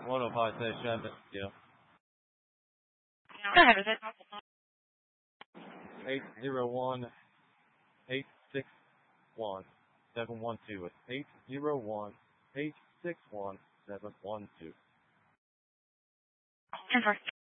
105-7, yeah. Go ahead with it. 801-861-712. It's 801-861-712. 10-4.